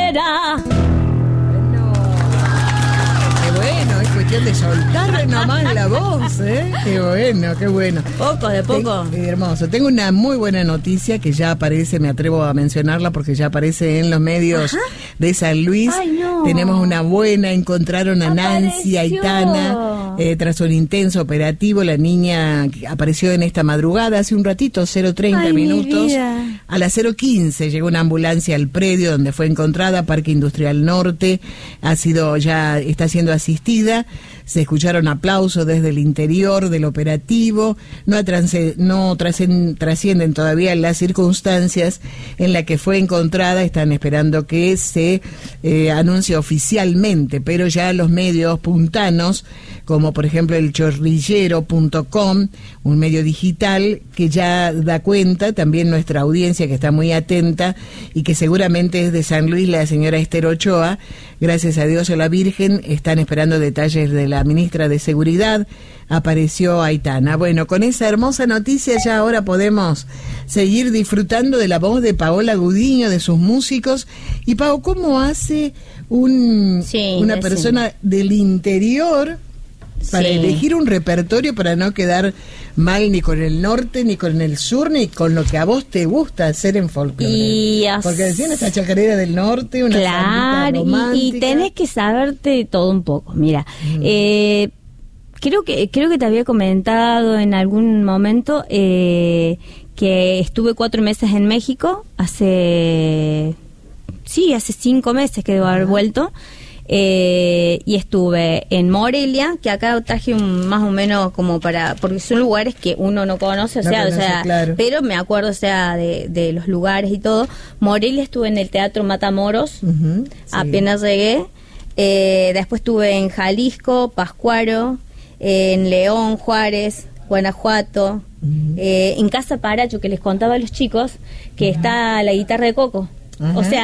será. De soltar nomás la voz, ¿eh? Qué bueno, qué bueno. Poco de poco. Hermoso. Tengo una muy buena noticia que ya aparece, me atrevo a mencionarla porque ya aparece en los medios de San Luis. Ay, no. Tenemos una buena, encontraron a Nancy Aitana tras un intenso operativo. La niña apareció en esta madrugada, hace un ratito, 0:30 minutos. A las 0:15 llegó una ambulancia al predio donde fue encontrada, Parque Industrial Norte. Está siendo asistida. Se escucharon aplausos desde el interior del operativo. No trascienden todavía las circunstancias en las que fue encontrada. Están esperando que se anuncie oficialmente, pero ya los medios puntanos, como por ejemplo el chorrillero.com, un medio digital que ya da cuenta, también nuestra audiencia que está muy atenta y que seguramente es de San Luis, la señora Esther Ochoa, gracias a Dios o la Virgen, están esperando detalles de la ministra de Seguridad. Apareció Aitana. Bueno, con esa hermosa noticia ya ahora podemos seguir disfrutando de la voz de Paola Gudiño, de sus músicos. Y Pao, ¿cómo hace una persona del interior para elegir un repertorio para no quedar mal ni con el norte, ni con el sur, ni con lo que a vos te gusta hacer en folclore? Porque decían esta chacarera del norte, una sambita romántica. Y tenés que saberte todo un poco. Mira, creo que te había comentado en algún momento que estuve 4 meses en México, hace 5 meses que debo haber vuelto. Y estuve en Morelia, que acá traje más o menos como porque son lugares que uno no conoce, claro. Pero me acuerdo, de los lugares y todo. Morelia estuve en el Teatro Matamoros, apenas llegué. Después estuve en Jalisco, Pátzcuaro, en León, Juárez, Guanajuato, en Casa Paracho, que les contaba a los chicos que está la guitarra de Coco. O sea,